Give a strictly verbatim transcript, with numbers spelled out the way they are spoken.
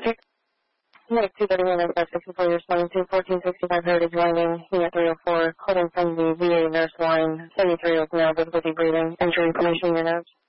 Okay. Unit two thirty-one, five sixty-four, you're responding to fourteen sixty-five Heritage Landing, Unit three oh four, calling from the V A nurse line. seventy-three is now difficulty breathing. Enter information in your notes.